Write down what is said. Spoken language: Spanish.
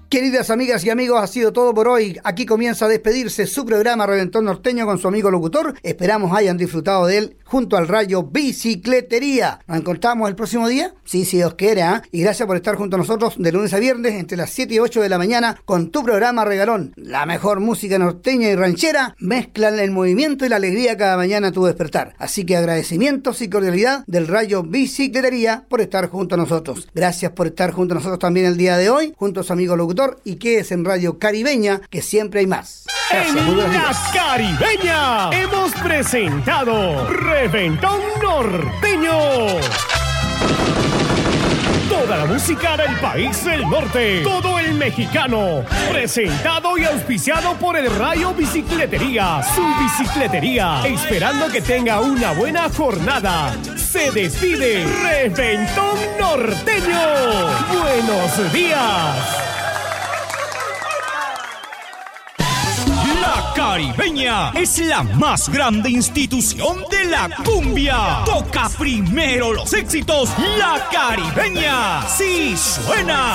Queridas amigas y amigos, ha sido todo por hoy. Aquí comienza a despedirse su programa Reventón Norteño con su amigo locutor. Esperamos hayan disfrutado de él junto al Rayo Bicicletería. ¿Nos encontramos el próximo día? Sí, si Dios quiere, ¿eh? Y gracias por estar junto a nosotros de lunes a viernes entre las 7 y 8 de la mañana con tu programa Regalón. La mejor música norteña y ranchera mezclan el movimiento y la alegría cada mañana a tu despertar. Así que agradecimientos y cordialidad del Rayo Bicicletería por estar junto a nosotros. Gracias por estar junto a nosotros también el día de hoy, junto a su amigo locutor. Y que es en Radio Caribeña, que siempre hay más. Gracias, en La Caribeña hemos presentado Reventón Norteño. Toda la música del país del norte, todo el mexicano, presentado y auspiciado por el Rayo Bicicletería, su bicicletería, esperando que tenga una buena jornada. Se despide Reventón Norteño. Buenos días. La Caribeña es la más grande institución de la cumbia. Toca primero los éxitos. La Caribeña sí suena.